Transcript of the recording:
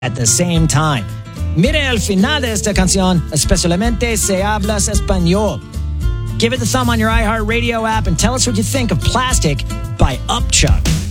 at the same time. Mire el final de esta canción, especialmente si hablas español. Give it the thumb on your iHeartRadio app and tell us what you think of Plastic by Upchuck.